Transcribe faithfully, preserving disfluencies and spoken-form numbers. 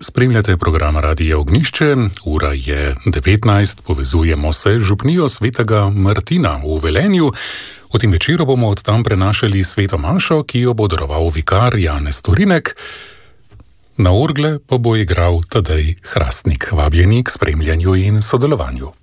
Spremljate program Radia Ognjišče, ura je devetnajst, povezujemo se z župnijo svetega Martina v Velenju. V tem večeru bomo od tam prenašali sveto mašo, ki jo bo daroval vikar Janez Torinek. Na orgle pa bo igral Tadej Hrastnik, vabljeni k spremljanju in sodelovanju.